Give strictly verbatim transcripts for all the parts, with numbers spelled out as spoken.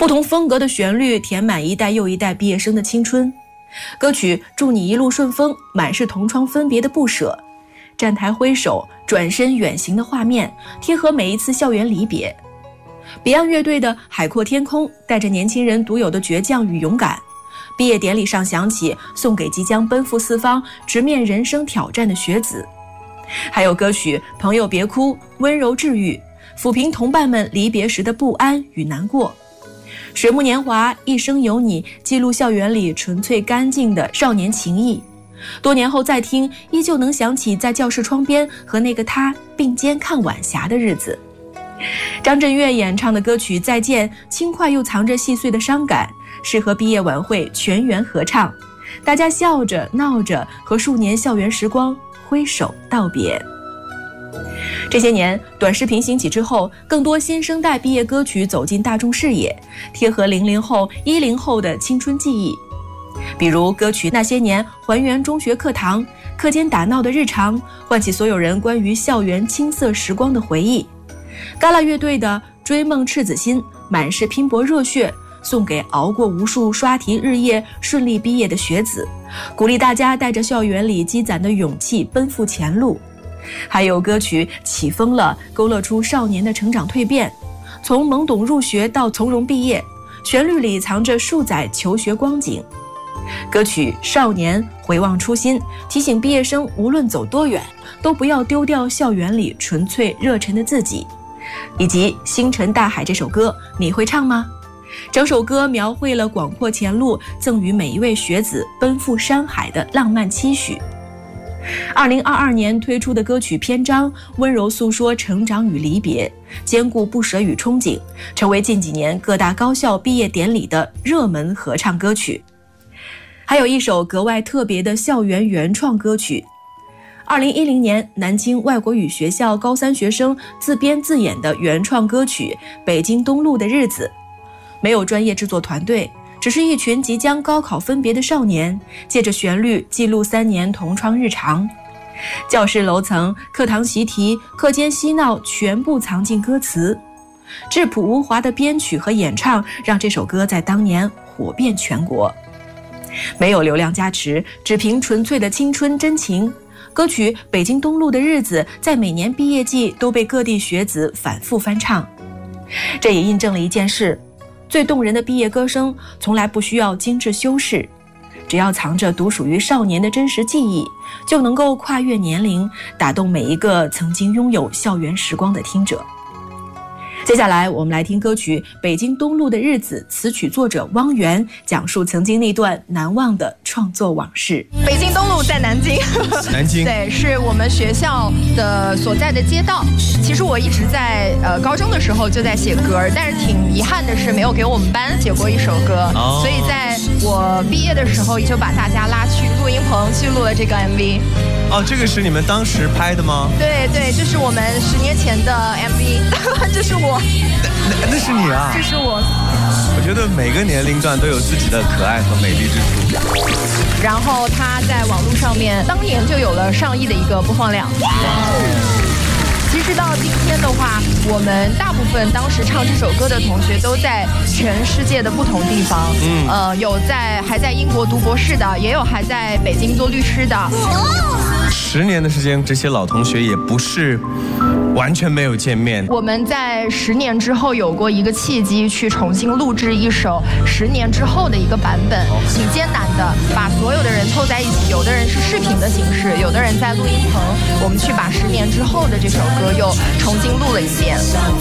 不同风格的旋律填满一代又一代毕业生的青春。歌曲祝你一路顺风，满是同窗分别的不舍，站台挥手转身远行的画面贴合每一次校园离别。Beyond 乐队的海阔天空带着年轻人独有的倔强与勇敢，毕业典礼上响起，送给即将奔赴四方直面人生挑战的学子。还有歌曲朋友别哭，温柔治愈，抚平同伴们离别时的不安与难过。水木年华，一生有你，记录校园里纯粹干净的少年情谊。多年后再听，依旧能想起在教室窗边和那个他并肩看晚霞的日子。张震岳演唱的歌曲《再见》，轻快又藏着细碎的伤感，适合毕业晚会全员合唱，大家笑着闹着和数年校园时光挥手道别。这些年短视频兴起之后，更多新生代毕业歌曲走进大众视野，贴合零零后一零后的青春记忆。比如歌曲《那些年》还原中学课堂课间打闹的日常，唤起所有人关于校园青涩时光的回忆。嘎啦乐队的《追梦赤子心》满是拼搏热血，送给熬过无数刷题日夜顺利毕业的学子，鼓励大家带着校园里积攒的勇气奔赴前路。还有歌曲《起风了》，勾勒出少年的成长蜕变，从懵懂入学到从容毕业，旋律里藏着数载求学光景。歌曲《少年》回望初心，提醒毕业生无论走多远，都不要丢掉校园里纯粹热忱的自己。以及《星辰大海》这首歌，你会唱吗？整首歌描绘了广阔前路赠予每一位学子奔赴山海的浪漫期许。二零二二年推出的歌曲《篇章》，温柔诉说成长与离别，兼顾不舍与憧憬，成为近几年各大高校毕业典礼的热门合唱歌曲。还有一首格外特别的校园原创歌曲，二零一零年南京外国语学校高三学生自编自演的原创歌曲《北京东路的日子》，没有专业制作团队，只是一群即将高考分别的少年，借着旋律记录三年同窗日常。教室楼层、课堂习题、课间嬉闹全部藏进歌词，质朴无华的编曲和演唱让这首歌在当年火遍全国。没有流量加持，只凭纯粹的青春真情，歌曲《北京东路的日子》在每年毕业季都被各地学子反复翻唱。这也印证了一件事，最动人的毕业歌声从来不需要精致修饰，只要藏着独属于少年的真实记忆，就能够跨越年龄，打动每一个曾经拥有校园时光的听者。接下来我们来听歌曲《北京东路的日子》，词曲作者汪源讲述曾经那段难忘的创作往事。 北京东路在南京， 南京对，是我们学校的所在的街道。其实我一直在呃高中的时候就在写歌，但是挺遗憾的是没有给我们班写过一首歌，哦、所以在我毕业的时候就把大家拉去录音棚去录了这个 M V。 哦，这个是你们当时拍的吗？ 对对，这是我们十年前的 M V， 这是我。 那那是你啊！ 这是我。 我觉得每个年龄段都有自己的可爱和美丽之处。 然后它在网络上面当年就有了上亿的一个播放量。其实到今天的话，我们大部分当时唱这首歌的同学都在全世界的不同地方，嗯，呃，有在还在英国读博士的，也有还在北京做律师的。 十年的时间，这些老同学也不是完全没有见面。 我们在十年之后有过一个契机，去重新录制一首十年之后的一个版本，挺艰难的，把所有的人凑在一起，有的人是视频的形式，有的人在录音棚，我们去把十年之后的这首歌又重新录了一遍。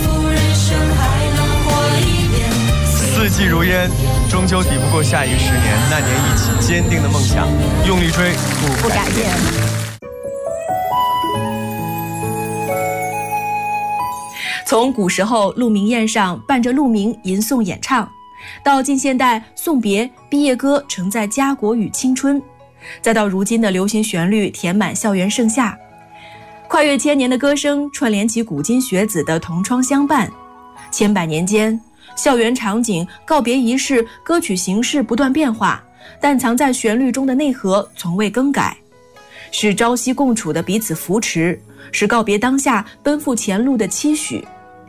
四季如烟，终究抵不过下一个十年。那年一起坚定的梦想，用力追，不改变。 从古时候鹿鸣宴上伴着鹿鸣吟诵演唱，到近现代送别毕业歌承载家国与青春，再到如今的流行旋律填满校园盛夏，跨越千年的歌声串联起古今学子的同窗相伴。千百年间，校园场景、告别仪式、歌曲形式不断变化，但藏在旋律中的内核从未更改，是朝夕共处的彼此扶持，是告别当下奔赴前路的期许。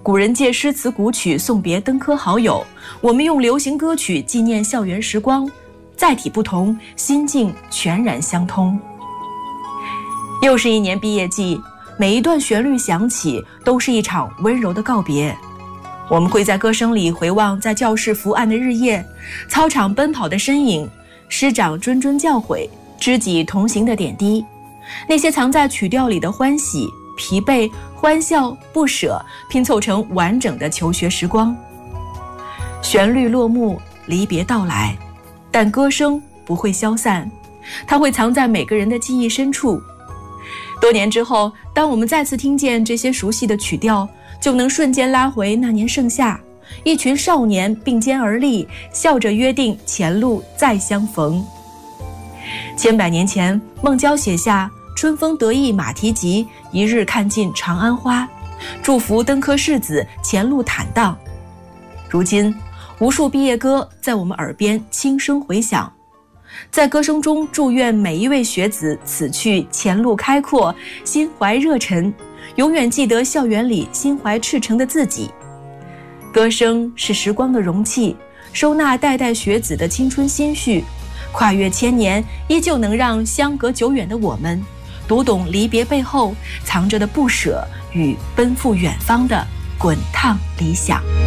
古人借诗词古曲送别登科好友，我们用流行歌曲纪念校园时光，载体不同，心境全然相通。又是一年毕业季，每一段旋律响起，都是一场温柔的告别。我们会在歌声里回望在教室伏案的日夜，操场奔跑的身影，师长谆谆教诲，知己同行的点滴，那些藏在曲调里的欢喜、疲惫、欢笑、不舍，拼凑成完整的求学时光。旋律落幕，离别到来，但歌声不会消散，它会藏在每个人的记忆深处。多年之后，当我们再次听见这些熟悉的曲调，就能瞬间拉回那年盛夏，一群少年并肩而立，笑着约定前路再相逢。千百年前，孟郊写下春风得意马蹄疾，一日看尽长安花，祝福登科士子前路坦荡。如今无数毕业歌在我们耳边轻声回响，在歌声中祝愿每一位学子此去前路开阔，心怀热忱，永远记得校园里心怀赤诚的自己。歌声是时光的容器，收纳代代学子的青春心绪，跨越千年，依旧能让相隔久远的我们读懂离别背后藏着的不舍与奔赴远方的滚烫理想。